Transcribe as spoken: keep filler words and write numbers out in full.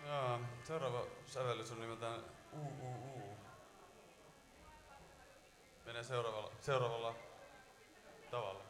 Jaa, seuraava sävellys on nimeltään U U U. Menee seuraavalla, seuraavalla tavalla.